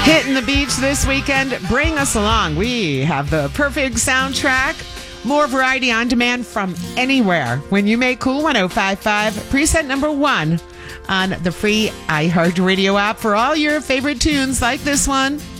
Hitting the beach this weekend? Bring us along. We have the perfect soundtrack. More variety on demand from anywhere. When you make Cool 105.5 preset number 1 on the free iHeartRadio app for all your favorite tunes like this one.